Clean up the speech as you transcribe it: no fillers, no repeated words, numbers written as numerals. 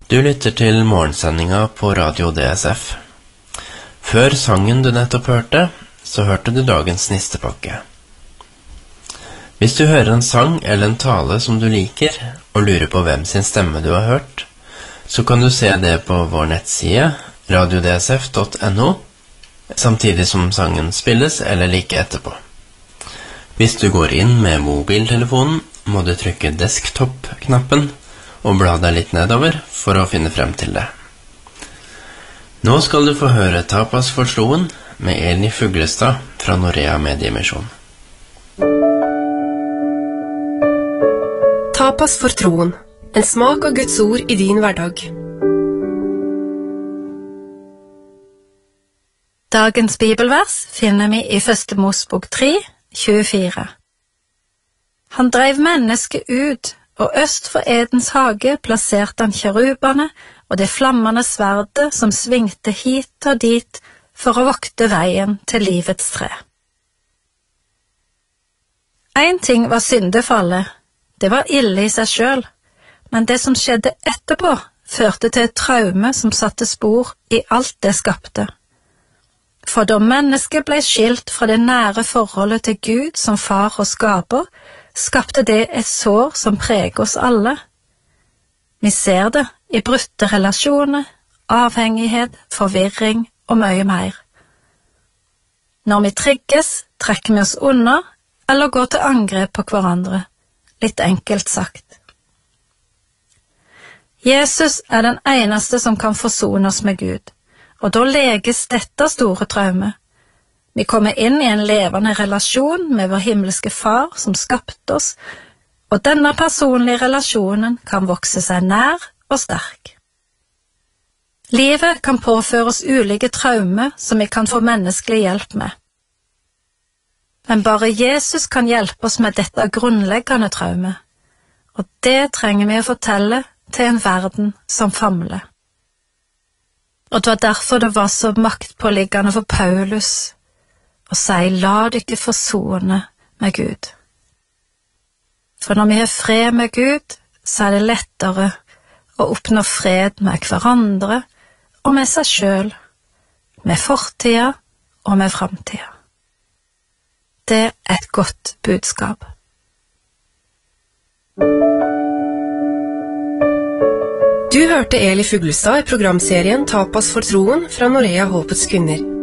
Du lytter til morgensendinga på Radio DSF. Før sangen du nettopp hørte, så hørte du dagens nistepakke. Hvis du hører en sang eller en tale som du liker, og lurer på hvem sin stemme du har hørt, så kan du se det på vår nettside, radiodsf.no, samtidig som sangen spilles eller like etterpå. Hvis du går inn med mobiltelefonen, må du trykke desktop-knappen og bla deg litt nedover for å finne frem til det. Nå skal du få høre Tapas for troen med Eli Fuglestad fra Norea Mediemission. Tapas for troen, en smak av Guds ord i din hverdag. Dagens bibelvers finner vi i 1. Mosebok 3, 24. Han drev mennesket ut, og øst for Edens hage plasserte han kjerubene og det flammende sverdet som svingte hit og dit for å vokte veien til livets tre. En ting var syndefallet, det var ille i seg selv, men det som skjedde etterpå førte til et traume som satte spor i alt det skapte. For da mennesket ble skilt fra det nære forholdet til Gud som far og skaper, skapte det et sår som preger oss alle. Vi ser det i brutte relasjoner, avhengighet, forvirring og mye mer. Når vi trigges, trekker vi oss unna eller går til angrep på hverandre, litt enkelt sagt. Jesus er den eneste som kan forsone oss med Gud, og da leges dette store traumet. Vi kommer inn i en levende relasjon med vår himmelske far som skapte oss, og denne personlige relasjonen kan vokse seg nær og sterk. Livet kan påføre oss ulike traumer som vi kan få menneskelig hjelp med. Men bare Jesus kan hjelpe oss med dette grunnleggende traumet, og det trenger vi å fortelle til en verden som famler. Og det var derfor det var så maktpåliggende for Paulus og si, la dere forsone med Gud. For når vi har fred med Gud, så er det lettere å oppnå fred med hverandre og med seg selv, med fortida og med framtida. Det er et godt budskap. Du hørte Eli Fuglestad i programserien Tapas for troen fra Norea Håpets Kvinner.